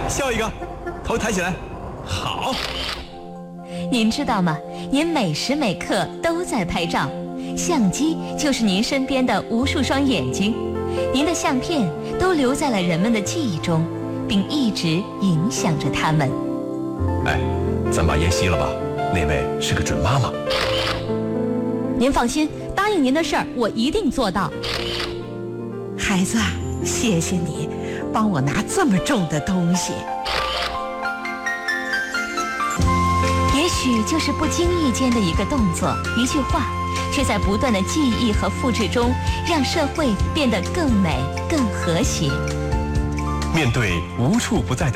笑一个，头抬起来，好。 您知道吗？您每时每刻都在拍照，相机就是您身边的无数双眼睛，您的相片都留在了人们的记忆中，并一直影响着他们。 哎，咱把烟熄了吧，那位是个准妈妈。 您放心，答应您的事儿我一定做到。 孩子，谢谢你帮我拿这么重的东西。 也许就是不经意间的一个动作，一句话，却在不断的记忆和复制中，让社会变得更美、更和谐。 面对无处不在的